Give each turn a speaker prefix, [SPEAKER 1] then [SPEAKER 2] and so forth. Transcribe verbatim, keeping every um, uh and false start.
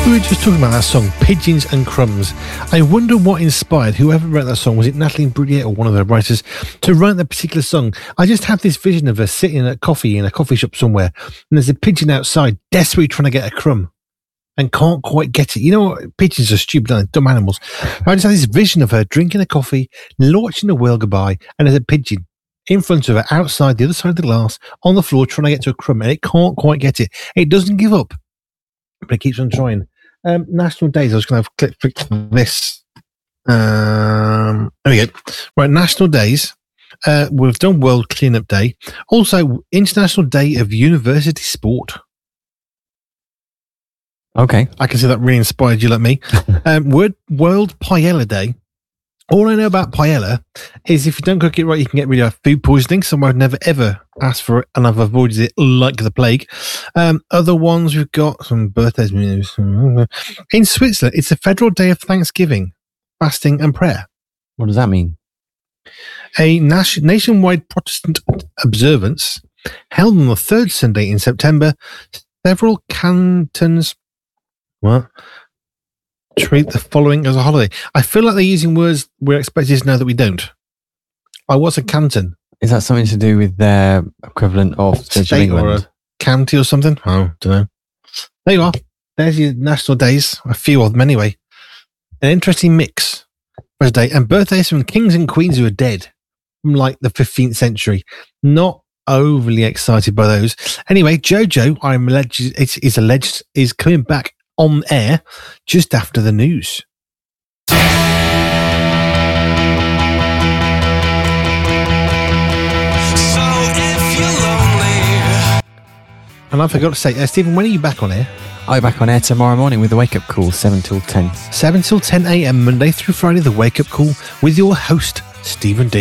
[SPEAKER 1] We were just talking about that song, Pigeons and Crumbs. I wonder what inspired whoever wrote that song. Was it Natalie Imbruglia or one of the writers to write that particular song? I just have this vision of her sitting at coffee in a coffee shop somewhere, and there's a pigeon outside desperately trying to get a crumb and can't quite get it. You know what? Pigeons are stupid, aren't they? Dumb animals. I just have this vision of her drinking a coffee, watching the world go by, and there's a pigeon in front of her outside the other side of the glass on the floor trying to get to a crumb, and it can't quite get it. It doesn't give up, but it keeps on trying. Um, National Days. I was going to have click, click this. Um, there we go. Right, National Days. Uh, we've done World Cleanup Day. Also, International Day of University Sport.
[SPEAKER 2] Okay.
[SPEAKER 1] I can see that really inspired you like me. um, Word, World Paella Day. All I know about paella is if you don't cook it right, you can get really bad food poisoning. So I've never, ever asked for it, and I've avoided it like the plague. Um, other ones, we've got some birthdays. In Switzerland, it's a federal day of Thanksgiving, fasting and prayer.
[SPEAKER 2] What does that mean?
[SPEAKER 1] A nation, nationwide Protestant observance held on the third Sunday in September. Several cantons... What? Treat the following as a holiday. I feel like they're using words we're expected to know that we don't. Oh, what's a canton?
[SPEAKER 2] Is that something to do with their equivalent of Church of
[SPEAKER 1] State
[SPEAKER 2] England?
[SPEAKER 1] or a county or something? Oh, don't know. There you are. There's your national days. A few of them anyway. An interesting mix for a day. And birthdays from kings and queens who are dead from like the fifteenth century. Not overly excited by those. Anyway, JoJo, I'm alleged, it's, it's alleged, is coming back on air just after the news. And I forgot to say, uh, Stephen, when are you back on air?
[SPEAKER 2] I'll be back on air tomorrow morning with the wake up call, seven till ten.
[SPEAKER 1] seven till ten a.m. Monday through Friday, the wake up call with your host, Stephen D.